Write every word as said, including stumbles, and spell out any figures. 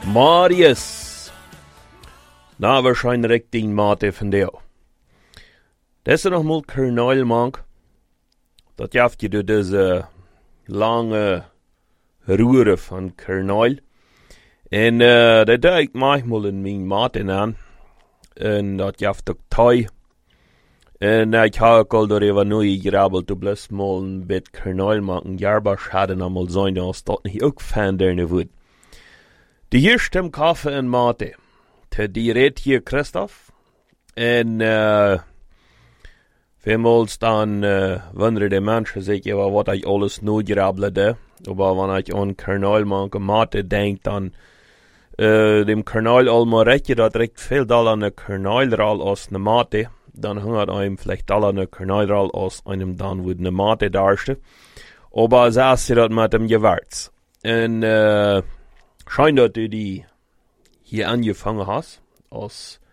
Marius. Na, waarschijnlijk die mate van jou. Dat is nog mal kernel, man. Dat jaft je door deze lange roeren van kernel. En uh, dat doe ik manchmal in mijn maten aan. En dat jaft ook thai. En ik heb ook al door even nu grabbeld te bless mal een bit kernel maken. Jarba schaden allemaal zijn, als dat niet ook fan der woord. De eerste koffie en mate. Te die reed hier Christoph. En uh, veelmals dan uh, wonderen de mensen zich ja, wat ik alles nu grabbelde. Maar wanneer ik aan kernel maken mate denk, dan uh, dem kernel allemaal recht je dat recht veel dal aan de kernelral als de mate. Dan hungert einem vielleicht dal aan de kernelral als einem dan would de mate darste. Maar zo is dat met dem Gewürz. En uh, schijnt dat du die hier angefangen hast, als